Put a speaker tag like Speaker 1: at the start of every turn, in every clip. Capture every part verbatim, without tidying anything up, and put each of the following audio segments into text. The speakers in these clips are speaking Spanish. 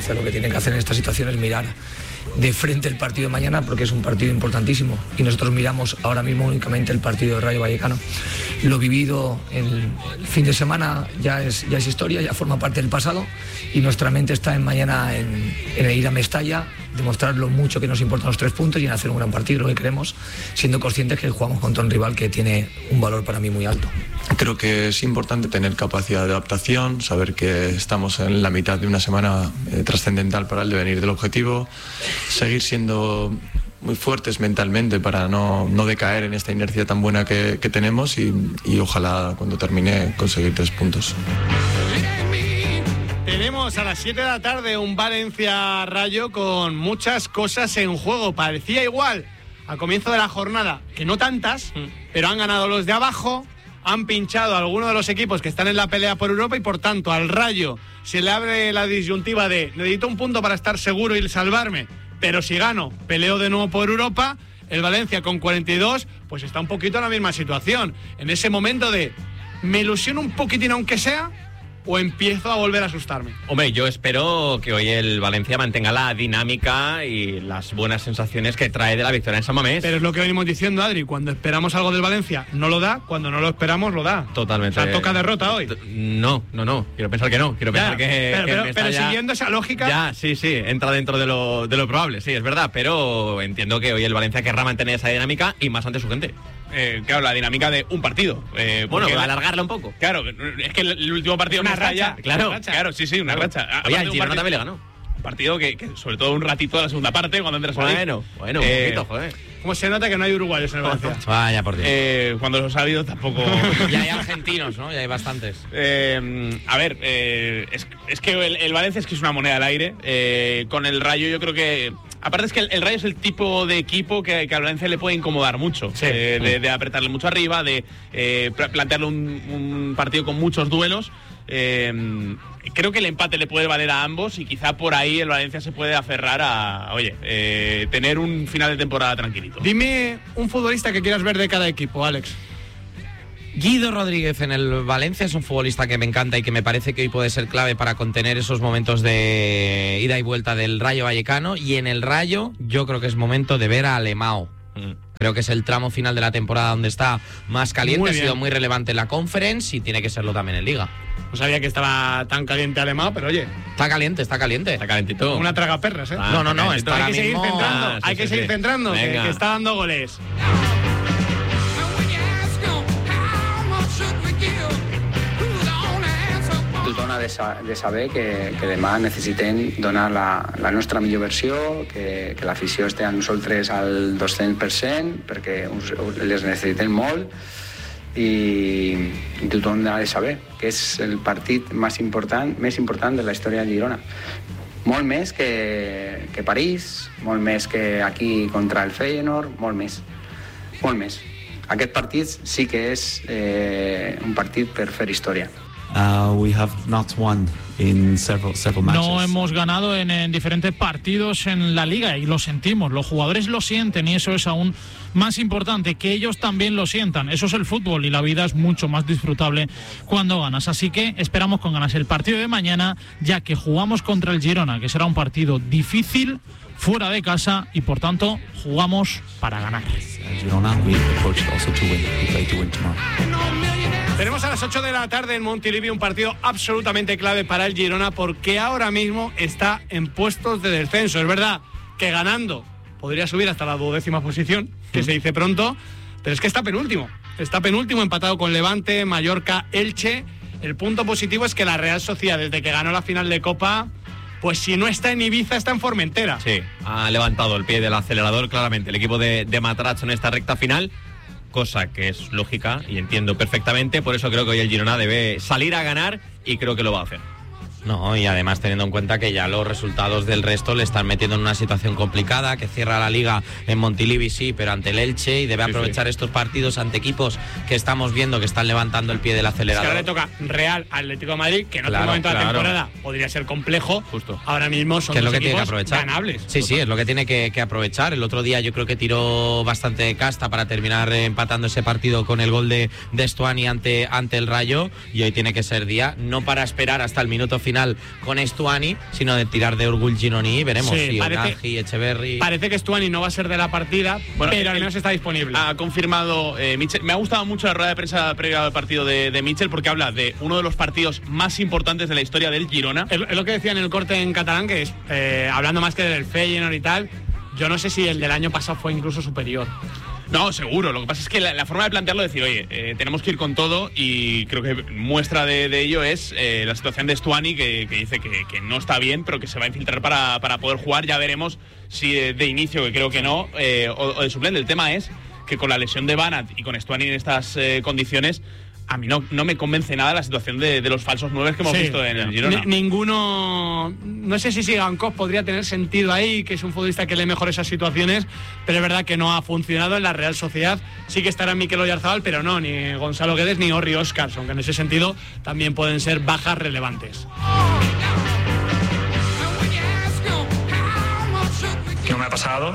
Speaker 1: Valencia lo que tiene que hacer en esta situación es mirar de frente el partido de mañana, porque es un partido importantísimo y nosotros miramos ahora mismo únicamente el partido de Rayo Vallecano. Lo vivido el, el fin de semana ya es, ya es historia, ya forma parte del pasado y nuestra mente está en mañana en, en ir a Mestalla, demostrar lo mucho que nos importan los tres puntos y en hacer un gran partido, lo que queremos, siendo conscientes que jugamos contra un rival que tiene un valor para mí muy alto.
Speaker 2: Creo que es importante tener capacidad de adaptación, saber que estamos en la mitad de una semana eh, trascendental para el devenir del objetivo, seguir siendo muy fuertes mentalmente para no, no decaer en esta inercia tan buena que, que tenemos y, y ojalá cuando termine conseguir tres puntos.
Speaker 3: Tenemos a las siete de la tarde un Valencia-Rayo con muchas cosas en juego. Parecía igual al comienzo de la jornada, que no tantas, mm. pero han ganado los de abajo, han pinchado a algunos de los equipos que están en la pelea por Europa y por tanto al Rayo se le abre la disyuntiva de necesito un punto para estar seguro y salvarme, pero si gano, peleo de nuevo por Europa. El Valencia con cuarenta y dos, pues está un poquito en la misma situación, en ese momento de me ilusiono un poquitín aunque sea, o empiezo a volver a asustarme.
Speaker 4: Hombre, yo espero que hoy el Valencia mantenga la dinámica y las buenas sensaciones que trae de la victoria en San Mamés.
Speaker 3: Pero es lo que venimos diciendo, Adri, cuando esperamos algo del Valencia no lo da, cuando no lo esperamos lo da.
Speaker 4: Totalmente.
Speaker 3: O sea, toca derrota hoy.
Speaker 4: No, no, no, quiero pensar que no, quiero
Speaker 3: ya,
Speaker 4: pensar que...
Speaker 3: Pero,
Speaker 4: que
Speaker 3: pero, pero
Speaker 4: ya,
Speaker 3: siguiendo esa lógica...
Speaker 4: Ya, sí, sí, entra dentro de lo, de lo probable, sí, es verdad, pero entiendo que hoy el Valencia querrá mantener esa dinámica y más ante su gente.
Speaker 5: Eh, claro, la dinámica de un partido. Eh,
Speaker 4: bueno, alargarla un poco.
Speaker 5: Claro, es que el, el último partido
Speaker 3: una
Speaker 5: no
Speaker 3: racha,
Speaker 5: ya.
Speaker 4: Claro,
Speaker 5: una racha. Claro, sí, sí, una
Speaker 4: claro.
Speaker 5: racha.
Speaker 4: Oye, el Girona también le ganó.
Speaker 5: Un partido que, que, sobre todo un ratito de la segunda parte, cuando entras
Speaker 4: bueno,
Speaker 5: ahí.
Speaker 4: Bueno, bueno, un
Speaker 5: eh,
Speaker 4: poquito, joder.
Speaker 3: ¿Cómo se nota que no hay uruguayos en el Valencia?
Speaker 4: Vaya, por Dios.
Speaker 5: Eh, cuando los ha habido tampoco...
Speaker 4: Ya hay argentinos, ¿no? Ya hay bastantes.
Speaker 5: Eh, a ver, eh, es, es que el, el Valencia es que es una moneda al aire. Eh, con el Rayo yo creo que... Aparte es que el, el Rayo es el tipo de equipo que, que al Valencia le puede incomodar mucho.
Speaker 3: Sí.
Speaker 5: Eh, de, de apretarle mucho arriba, de eh, plantearle un, un partido con muchos duelos. Eh, creo que el empate le puede valer a ambos y quizá por ahí el Valencia se puede aferrar a, oye, eh, tener un final de temporada tranquilito.
Speaker 3: Dime un futbolista que quieras ver de cada equipo, Alex.
Speaker 6: Guido Rodríguez en el Valencia es un futbolista que me encanta y que me parece que hoy puede ser clave para contener esos momentos de ida y vuelta del Rayo Vallecano. Y en el Rayo yo creo que es momento de ver a Alemão. Mm. Creo que es el tramo final de la temporada donde está más caliente, ha sido muy relevante en la Conference y tiene que serlo también en Liga.
Speaker 3: No sabía que estaba tan caliente Alemão, pero oye.
Speaker 6: Está caliente, está caliente.
Speaker 4: Está calentito.
Speaker 3: Una tragaperras, ¿eh?
Speaker 4: Ah,
Speaker 6: no, no, no. Está
Speaker 3: hay
Speaker 6: ahora
Speaker 3: que seguir
Speaker 6: mismo...
Speaker 3: centrando,
Speaker 4: Ah, sí,
Speaker 3: hay que
Speaker 4: sí,
Speaker 3: seguir
Speaker 4: sí.
Speaker 3: centrando, que, que está dando goles.
Speaker 7: Tothom ha de, sa de saber que, que demà necessitem donar la, la nostra millor versió, que, que l'afició esté amb nosaltres al dos-cents per cent, perquè uns, les necessitem molt, i, i tothom ha de saber que és el partit més important, més important de la història de Girona. Molt més que, que París, molt més que aquí contra el Feyenoord, molt més, molt més. Aquest partit sí que és eh, un partit per fer història.
Speaker 8: Uh, we have not won in several, several matches.
Speaker 9: No hemos ganado en, en diferentes partidos en la liga y lo sentimos, los jugadores lo sienten y eso es aún más importante, que ellos también lo sientan. Eso es el fútbol y la vida es mucho más disfrutable cuando ganas. Así que esperamos con ganas el partido de mañana, ya que jugamos contra el Girona, que será un partido difícil fuera de casa y por tanto jugamos para ganar.
Speaker 8: Girona, we approach also to win. We play to win tomorrow.
Speaker 3: Tenemos a las ocho de la tarde en Montilivi un partido absolutamente clave para el Girona porque ahora mismo está en puestos de descenso. Es verdad que ganando podría subir hasta la duodécima posición, que se dice pronto, pero es que está penúltimo. Está penúltimo, empatado con Levante, Mallorca, Elche. El punto positivo es que la Real Sociedad, desde que ganó la final de Copa, pues si no está en Ibiza, está en Formentera.
Speaker 4: Sí, ha levantado el pie del acelerador claramente el equipo de, de Matracho en esta recta final, cosa que es lógica y entiendo perfectamente. Por eso creo que hoy el Girona debe salir a ganar y creo que lo va a hacer.
Speaker 6: No, y además teniendo en cuenta que ya los resultados del resto le están metiendo en una situación complicada, que cierra la Liga en Montilivi, sí, pero ante el Elche, y debe sí, aprovechar sí. estos partidos ante equipos que estamos viendo que están levantando el pie del acelerador.
Speaker 3: Es que ahora le toca Real, Atlético de Madrid, que en
Speaker 6: claro,
Speaker 3: otro momento
Speaker 6: claro.
Speaker 3: de la temporada podría ser complejo.
Speaker 4: Justo.
Speaker 3: Ahora mismo son
Speaker 6: que es lo
Speaker 3: dos
Speaker 6: que tiene que
Speaker 3: equipos
Speaker 6: aprovechar.
Speaker 3: ganables.
Speaker 6: Sí, sí, es lo que tiene que, que aprovechar. El otro día yo creo que tiró bastante de casta para terminar empatando ese partido con el gol de, de Stuani ante, ante el Rayo, y hoy tiene que ser día, no para esperar hasta el minuto final final con Stuani, sino de tirar de Orgul Gironí. Veremos
Speaker 3: Sí,
Speaker 6: si
Speaker 3: parece-
Speaker 6: Onaji, Echeverri.
Speaker 3: Parece que Stuani no va a ser de la partida,
Speaker 5: Bueno,
Speaker 3: pero al
Speaker 5: el-
Speaker 3: menos está disponible.
Speaker 5: Ha confirmado eh, Mitchell. Me ha gustado mucho la rueda de prensa previa al partido de, de Mitchell porque habla de uno de los partidos más importantes de la historia del Girona.
Speaker 3: Es, es lo que decía en el corte en catalán, que es, eh, hablando más que del Feyenoord y tal, yo no sé si el del año pasado fue incluso superior.
Speaker 5: No, seguro. Lo que pasa es que la, la forma de plantearlo es decir, oye, eh, tenemos que ir con todo, y creo que muestra de, de ello es eh, la situación de Stuani, que, que dice que, que no está bien, pero que se va a infiltrar para, para poder jugar. Ya veremos si de, de inicio, que creo que no, eh, o, o de suplente. El tema es que con la lesión de Banat y con Stuani en estas eh, condiciones, a mí no, no me convence nada la situación de, de los falsos nueve que hemos
Speaker 3: Sí.
Speaker 5: visto en el Girona.
Speaker 3: Ni- ninguno. No sé si Sigankov podría tener sentido ahí, que es un futbolista que lee mejor esas situaciones, pero es verdad que no ha funcionado en la Real Sociedad. Sí que estará Mikel Oyarzabal, pero no, ni Gonzalo Guedes ni Orri Oscarsson, que en ese sentido también pueden ser bajas relevantes.
Speaker 10: No me ha pasado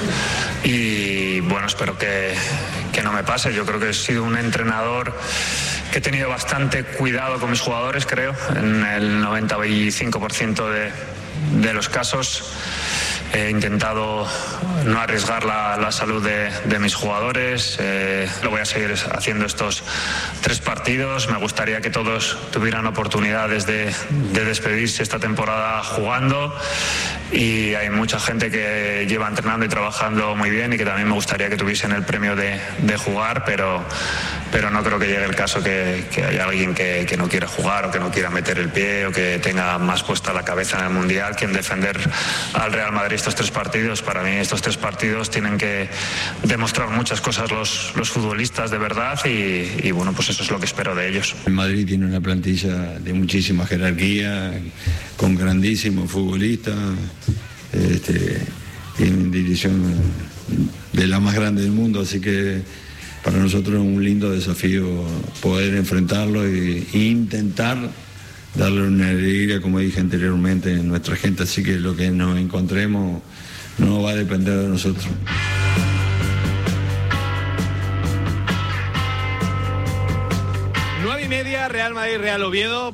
Speaker 10: y bueno, espero que, que no me pase. Yo creo que he sido un entrenador que he tenido bastante cuidado con mis jugadores, creo, en el noventa y cinco por ciento de, de los casos. He intentado no arriesgar la, la salud de, de mis jugadores. Eh, lo voy a seguir haciendo estos tres partidos. Me gustaría que todos tuvieran oportunidades de, de despedirse esta temporada jugando. Y hay mucha gente que lleva entrenando y trabajando muy bien y que también me gustaría que tuviesen el premio de, de jugar, pero, pero no creo que llegue el caso que, que haya alguien que, que no quiera jugar o que no quiera meter el pie o que tenga más puesta la cabeza en el Mundial que en defender al Real Madrid estos tres partidos. Para mí estos tres partidos tienen que demostrar muchas cosas los, los futbolistas de verdad y, y bueno, pues eso es lo que espero de ellos.
Speaker 11: El Madrid tiene una plantilla de muchísima jerarquía, con grandísimos futbolistas, este, en división de la más grande del mundo, así que para nosotros es un lindo desafío poder enfrentarlo e, e intentar darle una alegría, como dije anteriormente, a nuestra gente, así que lo que nos encontremos no va a depender de nosotros.
Speaker 3: Nueve y media, Real Madrid-Real Oviedo,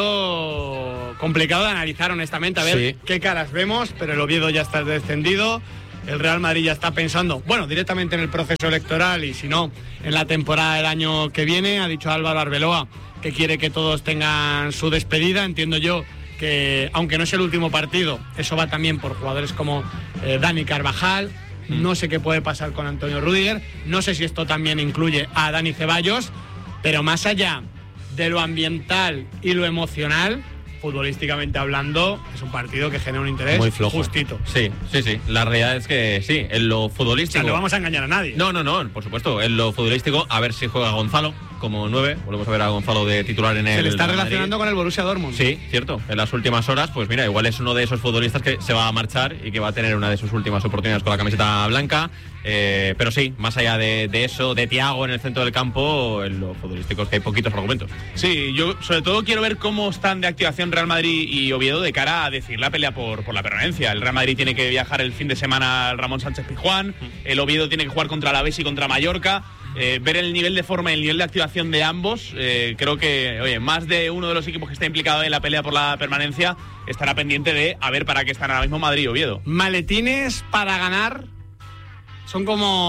Speaker 3: partido complicado de analizar honestamente, a ver
Speaker 6: Sí.
Speaker 3: qué caras vemos, pero el Oviedo ya está descendido, el Real Madrid ya está pensando, bueno, directamente en el proceso electoral y si no, en la temporada del año que viene. Ha dicho Álvaro Arbeloa que quiere que todos tengan su despedida, entiendo yo que, aunque no es el último partido, eso va también por jugadores como eh, Dani Carvajal. No sé qué puede pasar con Antonio Rüdiger, no sé si esto también incluye a Dani Ceballos, pero más allá de lo ambiental y lo emocional, futbolísticamente hablando, es un partido que genera un interés
Speaker 4: Muy flojo.
Speaker 3: justito.
Speaker 4: Sí, sí, sí. La realidad es que sí, en lo
Speaker 3: O
Speaker 4: futbolístico.
Speaker 3: sea, no vamos a engañar a nadie.
Speaker 4: No, no, no, por supuesto. En lo futbolístico, a ver si juega Gonzalo como nueve. Volvemos a ver a Gonzalo de titular en el.
Speaker 3: Se le está
Speaker 4: Real Madrid.
Speaker 3: relacionando con el Borussia Dortmund.
Speaker 4: Sí, cierto. En las últimas horas, pues mira, igual es uno de esos futbolistas que se va a marchar y que va a tener una de sus últimas oportunidades con la camiseta blanca. Eh, pero sí, más allá de, de eso, de Thiago en el centro del campo, en lo futbolístico es que hay poquitos argumentos.
Speaker 5: Sí, yo sobre todo quiero ver cómo están de activación Real Madrid y Oviedo de cara a decidir la pelea por, por la permanencia. El Real Madrid tiene que viajar el fin de semana al Ramón Sánchez Pizjuán, el Oviedo tiene que jugar contra la Alavés y contra Mallorca. Eh, ver el nivel de forma y el nivel de activación de ambos, eh, creo que, oye, más de uno de los equipos que está implicado en la pelea por la permanencia estará pendiente de a ver para qué están ahora mismo Madrid y Oviedo.
Speaker 3: Maletines para ganar son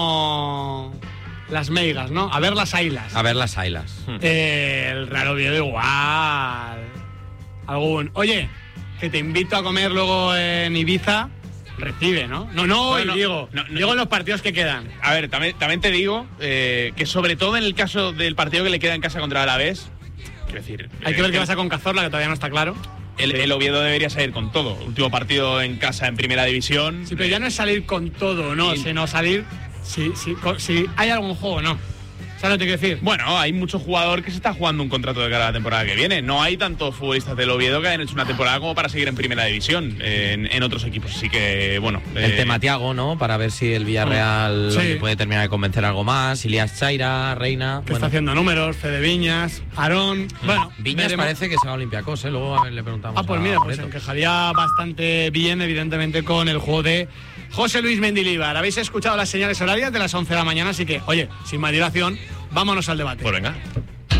Speaker 3: como las meigas, ¿no? A ver las ailas.
Speaker 6: A ver las ailas.
Speaker 3: Eh, el Real Oviedo igual. Algún. Oye, que te invito a comer luego en Ibiza. Recibe, ¿no? No, no,
Speaker 5: Bueno,
Speaker 3: hoy, digo.
Speaker 5: no, no,
Speaker 3: digo en los partidos que quedan.
Speaker 5: A ver, también, también te digo eh, que sobre todo en el caso del partido que le queda en casa contra el Alavés, quiero decir...
Speaker 3: Hay que ver
Speaker 5: eh,
Speaker 3: qué pasa con Cazorla, que todavía no está claro.
Speaker 5: El, el Oviedo debería salir con todo. Último partido en casa en primera división.
Speaker 3: Sí, pero ya no es salir con todo, no,
Speaker 5: Sí.
Speaker 3: sino salir si, si, si hay algún juego o no. ¿Sabes lo que te quiero decir?
Speaker 5: Bueno, hay mucho jugador que se está jugando un contrato de cara a la temporada que viene. No hay tantos futbolistas del Oviedo que hayan hecho una temporada como para seguir en primera división eh, en, en otros equipos. Así que, bueno.
Speaker 6: El
Speaker 5: eh,
Speaker 6: tema Thiago, ¿no? Para ver si el Villarreal
Speaker 3: Sí.
Speaker 6: le puede terminar de convencer algo más. Ilias Chaira, Reina.
Speaker 3: Que
Speaker 6: bueno.
Speaker 3: está haciendo números, Fede Viñas, Aarón. Bueno,
Speaker 6: Viñas
Speaker 3: veremos.
Speaker 6: parece que se va a Olympiacos, ¿eh? Luego a ver, le preguntamos.
Speaker 3: Ah, pues
Speaker 6: a
Speaker 3: mira, pues
Speaker 6: Loreto.
Speaker 3: encajaría bastante bien, evidentemente, con el juego de José Luis Mendilibar. Habéis escuchado las señales horarias de las once de la mañana, así que, oye, sin más dilación, vámonos al debate.
Speaker 5: Pues venga.
Speaker 12: Con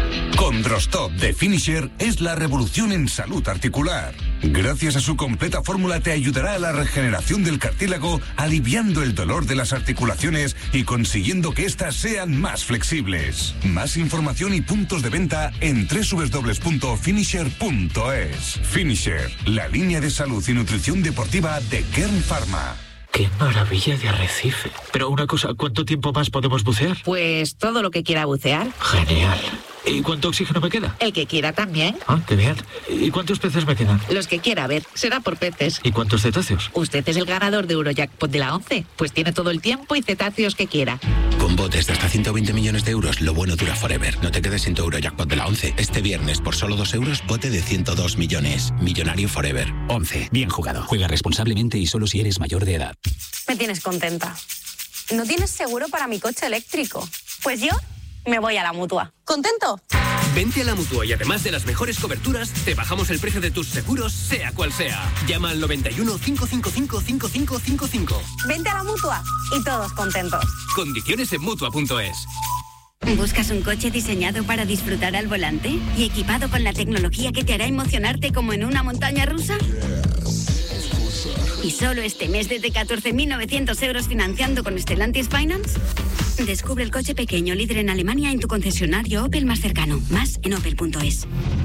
Speaker 12: Condrostop de Finisher es la revolución en salud articular. Gracias a su completa fórmula te ayudará a la regeneración del cartílago, aliviando el dolor de las articulaciones y consiguiendo que éstas sean más flexibles. Más información y puntos de venta en doble u doble u doble u punto finisher punto es. Finisher, la línea de salud y nutrición deportiva de Kern Pharma.
Speaker 13: ¡Qué maravilla de arrecife! Pero una cosa, ¿cuánto tiempo más podemos bucear?
Speaker 14: Pues todo lo que quiera bucear.
Speaker 13: Genial. ¿Y cuánto oxígeno me queda?
Speaker 14: El que quiera también.
Speaker 13: Ah, qué bien. ¿Y cuántos peces me quedan?
Speaker 14: Los que quiera, a ver, será por peces.
Speaker 13: ¿Y cuántos cetáceos?
Speaker 14: Usted es el ganador de Eurojackpot de la once, pues tiene todo el tiempo y cetáceos que quiera.
Speaker 15: Con botes de hasta ciento veinte millones de euros, lo bueno dura forever. No te quedes sin tu Eurojackpot de la once. Este viernes, por solo dos euros, bote de ciento dos millones. Millonario forever.
Speaker 16: once. Bien jugado. Juega responsablemente y solo si eres mayor de edad.
Speaker 17: Me tienes contenta. ¿No tienes seguro para mi coche eléctrico? Pues yo me voy a la Mutua. ¿Contento?
Speaker 18: Vente a la Mutua y además de las mejores coberturas, te bajamos el precio de tus seguros, sea cual sea. Llama al noventa y uno, cinco cinco cinco, cinco cinco cinco cinco.
Speaker 17: Vente a la Mutua y todos contentos.
Speaker 18: Condiciones en Mutua punto es.
Speaker 19: ¿Buscas un coche diseñado para disfrutar al volante y equipado con la tecnología que te hará emocionarte como en una montaña rusa? ¿Y solo este mes desde catorce mil novecientos euros financiando con Stellantis Finance? Descubre el coche pequeño líder en Alemania en tu concesionario Opel más cercano. Más en opel punto es.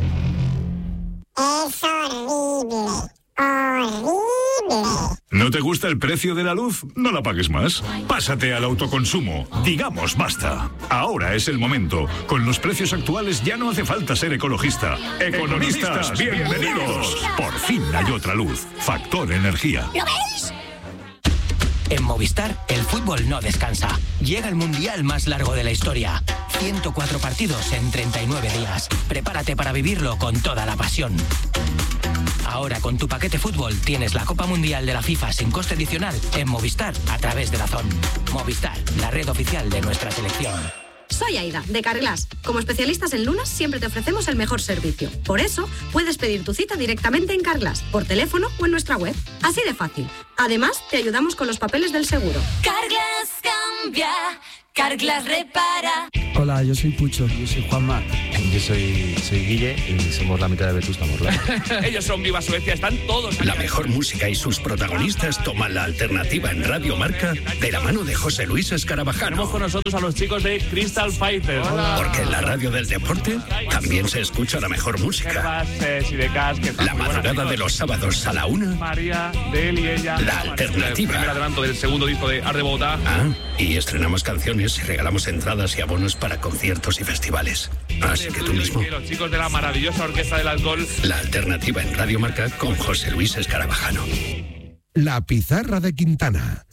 Speaker 20: Es horrible. Horrible.
Speaker 21: ¿No te gusta el precio de la luz? No la pagues más. Pásate al autoconsumo. Digamos basta. Ahora es el momento. Con los precios actuales ya no hace falta ser ecologista. Economistas, bienvenidos. Por fin hay otra luz. Factor Energía.
Speaker 20: ¿Lo veis?
Speaker 22: En Movistar, el fútbol no descansa. Llega el mundial más largo de la historia. ciento cuatro partidos en treinta y nueve días. Prepárate para vivirlo con toda la pasión. Ahora con tu paquete fútbol tienes la Copa Mundial de la FIFA sin coste adicional en Movistar a través de Dazón. Movistar, la red oficial de nuestra selección.
Speaker 23: Soy Aida, de Carglass. Como especialistas en lunas, siempre te ofrecemos el mejor servicio. Por eso, puedes pedir tu cita directamente en Carglass, por teléfono o en nuestra web. Así de fácil. Además, te ayudamos con los papeles del seguro.
Speaker 24: Carglass cambia, Carglass repara.
Speaker 25: Hola, yo soy Pucho. Yo soy Juanma.
Speaker 26: Yo soy, soy Guille y somos la mitad de Vetusta Morla.
Speaker 5: Ellos son Viva Suecia, están todos aquí.
Speaker 16: La mejor música y sus protagonistas toman la alternativa en Radio Marca de la mano de José Luis Escarabajano.
Speaker 5: Tenemos con nosotros a los chicos de Crystal Fighters.
Speaker 16: Hola. Porque en la radio del deporte también se escucha la mejor música. La madrugada de los sábados a la una.
Speaker 5: María, Del y ella.
Speaker 16: La alternativa.
Speaker 5: El primer adelanto del segundo disco de Art de Bogotá.
Speaker 16: Ah, y estrenamos canciones y regalamos entradas y abonos para conciertos y festivales. Así que tú mismo.
Speaker 5: Los chicos de la maravillosa Orquesta del Alcohol.
Speaker 16: La alternativa en Radio Marca con José Luis Escarabajano.
Speaker 27: La pizarra de Quintana.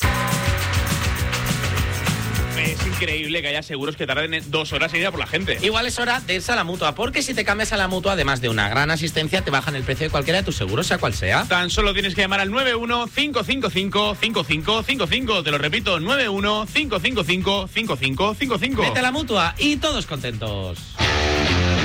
Speaker 5: Es increíble que haya seguros que tarden dos horas en ir a por la gente.
Speaker 6: Igual es hora de irse a la Mutua, porque si te cambias a la Mutua, además de una gran asistencia, te bajan el precio de cualquiera de tus seguros, sea cual sea.
Speaker 5: Tan solo tienes que llamar al nueve uno, cinco cinco cinco, cinco cinco cinco cinco. Te lo repito, nueve uno, cinco cinco cinco, cinco cinco cinco cinco.
Speaker 6: Vete a la Mutua y todos contentos.